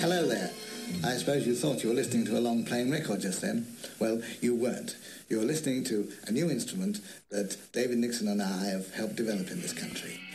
Hello there. I suppose you thought you were listening to a long playing record just then. Well, you weren't. You were listening to a new instrument that David Nixon and I have helped develop in this country.